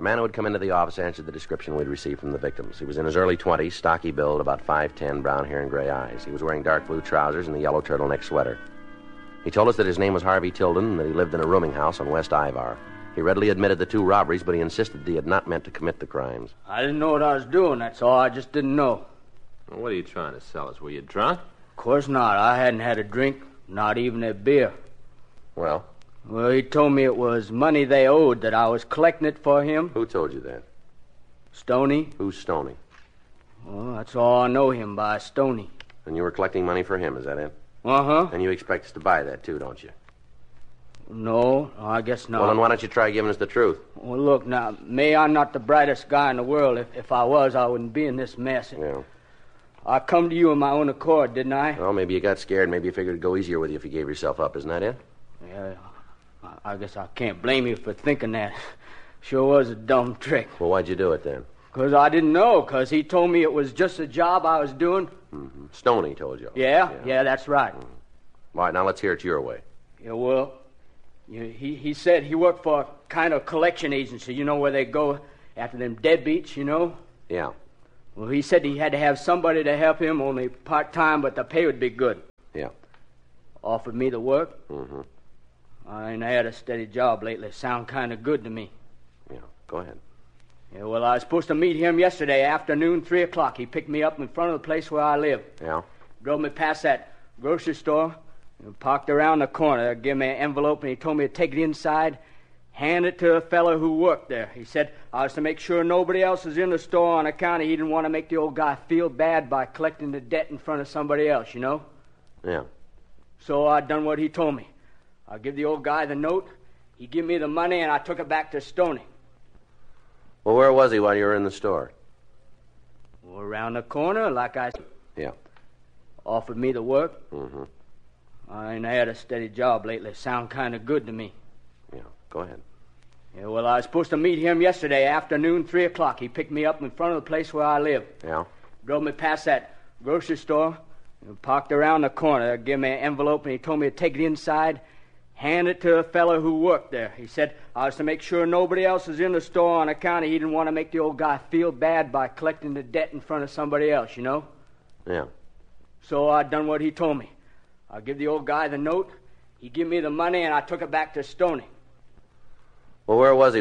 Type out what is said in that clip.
man who had come into the office answered the description we'd received from the victims. He was in his early 20s, stocky build, about 5'10", brown hair and gray eyes. He was wearing dark blue trousers and a yellow turtleneck sweater. He told us that his name was Harvey Tilden and that he lived in a rooming house on West Ivar. He readily admitted the 2 robberies, but he insisted that he had not meant to commit the crimes. I didn't know what I was doing, that's all. I just didn't know. Well, what are you trying to sell us? Were you drunk? Of course not. I hadn't had a drink, not even a beer. Well? Well, he told me it was money they owed, that I was collecting it for him. Who told you that? Stoney. Who's Stoney? Well, that's all I know him by, Stoney. And you were collecting money for him, is that it? Uh-huh. And you expect us to buy that, too, don't you? No, I guess not. Well, then why don't you try giving us the truth? Well, look, now, I'm not the brightest guy in the world. If I was, I wouldn't be in this mess. Yeah. I come to you of my own accord, didn't I? Well, maybe you got scared. Maybe you figured it'd go easier with you if you gave yourself up. Isn't that it? Yeah, I guess I can't blame you for thinking that. Sure was a dumb trick. Well, why'd you do it then? Because I didn't know, because he told me it was just a job I was doing. Mm-hmm. Stoney told you. Yeah, that's right. Mm-hmm. All right, now let's hear it your way. Yeah, well, he said he worked for a kind of collection agency, you know, where they go after them deadbeats, you know? Yeah. Well, he said he had to have somebody to help him, only part-time, but the pay would be good. Yeah. Offered me the work. Mm-hmm. I ain't had a steady job lately. Sound kind of good to me. Yeah, go ahead. Yeah, well, I was supposed to meet him yesterday afternoon, 3 o'clock. He picked me up in front of the place where I live. Yeah? Drove me past that grocery store and parked around the corner. Gave me an envelope, and he told me to take it inside, hand it to a fellow who worked there. He said I was to make sure nobody else was in the store on account of he didn't want to make the old guy feel bad by collecting the debt in front of somebody else, you know? Yeah. So I done what he told me. I give the old guy the note, he give me the money, and I took it back to Stoney. Well, where was he while you were in the store? Well, around the corner, like I said. Yeah. Offered me the work. Mm-hmm. I ain't had a steady job lately. Sound kind of good to me. Yeah, go ahead. Yeah, well, I was supposed to meet him yesterday afternoon, 3 o'clock. He picked me up in front of the place where I live. Yeah? Drove me past that grocery store and parked around the corner. Gave me an envelope, and he told me to take it inside, hand it to a fellow who worked there. He said I was to make sure nobody else was in the store on account of he didn't want to make the old guy feel bad by collecting the debt in front of somebody else, you know? Yeah. So I done what he told me. I give the old guy the note, he give me the money, and I took it back to Stoney. Well, where was he